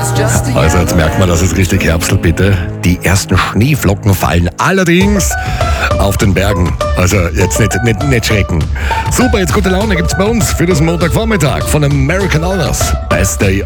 Also jetzt merkt man, dass es richtig herbstelt, bitte. Die ersten Schneeflocken fallen allerdings auf den Bergen. Also jetzt nicht schrecken. Super, jetzt gute Laune gibt's bei uns für das Montagvormittag von American Others. Best Day